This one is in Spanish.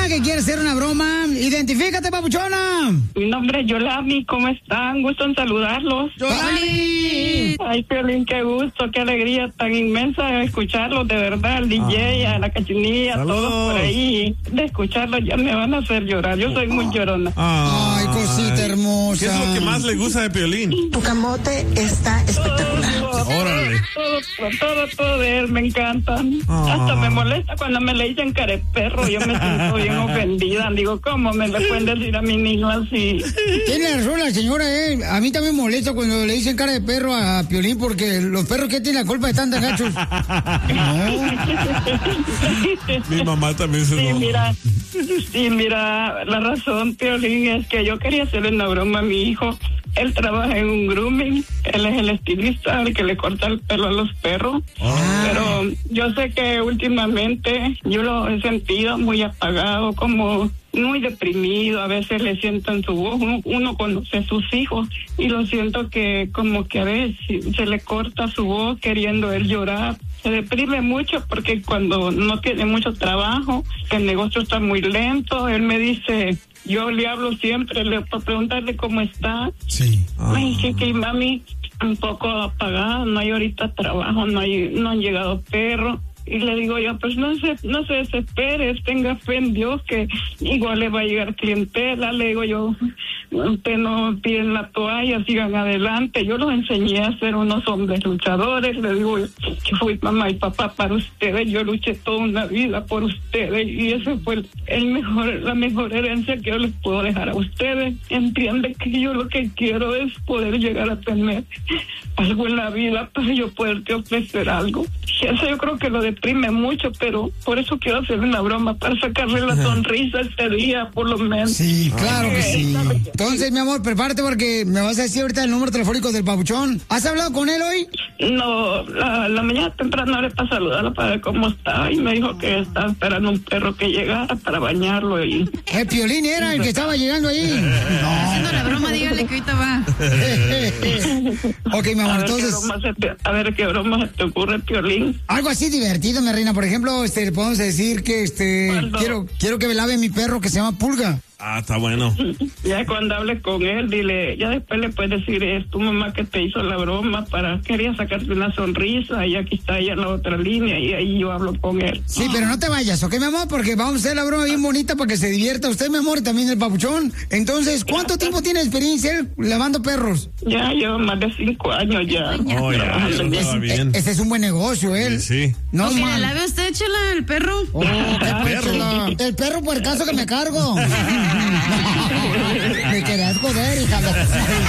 que quiere hacer una broma. Identifícate, papuchona. Mi nombre es Yolami, ¿cómo están? Gusto en saludarlos. ¡Yolami! Ay, Piolín, qué gusto, qué alegría tan inmensa escucharlos, de verdad, al DJ, a la Cachinilla, a todos por ahí. De escucharlos ya me van a hacer llorar, yo soy muy llorona. Ay, cosita hermosa. ¿Qué es lo que más le gusta de Piolín? Tu camote está espectacular. Órale. Todo de él me encanta. Hasta me molesta cuando me le dicen careperro, yo me siento bien ofendida. Digo, ¿cómo me le pueden decir a mi niño así? Tiene razón la señora, A mí también me molesta cuando le dicen cara de perro a Piolín, porque los perros que tienen la culpa están tan gachos. Mi mamá también se enoja. Mira, la razón, Piolín, es que yo quería hacerle una broma a mi hijo. Él trabaja en un grooming, él es el estilista, el que le corta el pelo a los perros. Pero yo sé que últimamente yo lo he sentido muy apagado, como muy deprimido. A veces le siento en su voz, uno conoce a sus hijos y lo siento que como que a veces se le corta su voz queriendo él llorar. Se deprime mucho porque cuando no tiene mucho trabajo, el negocio está muy lento. Él me dice, yo le hablo siempre para preguntarle cómo está. Sí. Me dice que mami, un poco apagada, no hay ahorita trabajo, no han llegado perros. Y le digo yo, pues no se desespere, tenga fe en Dios que igual le va a llegar clientela. Le digo yo, usted no tiren la toalla, sigan adelante. Yo los enseñé a ser unos hombres luchadores. Le digo yo, que fui mamá y papá para ustedes, yo luché toda una vida por ustedes y eso fue la mejor herencia que yo les puedo dejar a ustedes. Entiende que yo lo que quiero es poder llegar a tener algo en la vida para yo poderte ofrecer algo. Eso yo creo que lo deprime mucho, pero por eso quiero hacer una broma, para sacarle la sonrisa este día, por lo menos. Sí, claro que sí. Entonces, mi amor, prepárate porque me vas a decir ahorita el número telefónico del papuchón. ¿Has hablado con él hoy? No, la mañana temprano hablé para saludarlo, para ver cómo está, y me dijo que estaba esperando un perro que llegara para bañarlo. Y el Piolín era el que estaba llegando ahí. No. Haciendo la broma, dígale que ahorita va. Ok, mi amor, entonces... A ver qué broma se te ocurre, Piolín. Algo así divertido, mi reina. Por ejemplo, le podemos decir que quiero que me lave mi perro que se llama Pulga. Está bueno. Ya cuando hables con él, dile, ya después le puedes decir, es tu mamá que te hizo la broma quería sacarte una sonrisa y aquí está ella en la otra línea y ahí yo hablo con él. Sí, pero no te vayas, ¿ok, mi amor? Porque vamos a hacer la broma bien bonita para que se divierta usted, mi amor, y también el papuchón. Entonces, ¿cuánto tiempo tiene experiencia él lavando perros? Ya llevo más de 5 años ya. Ese es un buen negocio, él. Sí. No, okay, lave usted, Chela, el perro. Oh, el perro por el caso que me cargo. Me querías joder, hija de...